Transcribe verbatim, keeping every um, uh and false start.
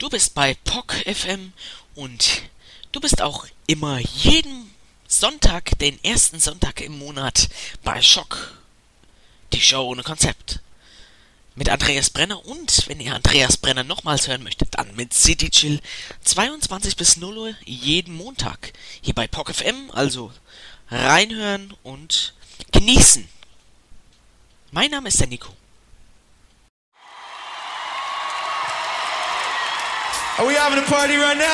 Du bist bei P O C F M und du bist auch immer jeden Sonntag, den ersten Sonntag im Monat bei Schock. Die Show ohne Konzept. Mit Andreas Brenner und, wenn ihr Andreas Brenner nochmals hören möchtet, dann mit City Chill zweiundzwanzig bis null Uhr jeden Montag. Hier bei P O C F M, also reinhören und genießen. Mein Name ist der Nico. Are we having a party right now?